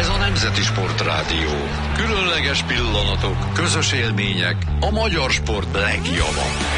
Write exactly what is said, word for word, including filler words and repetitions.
Ez a Nemzeti Sportrádió. Különleges pillanatok, közös élmények, a magyar sport legjava.